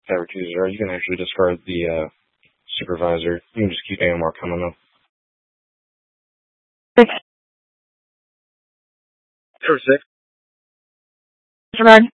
Fabric user, you can actually discard the supervisor. You can just keep AMR coming though. Six. Cover 6. Disregard.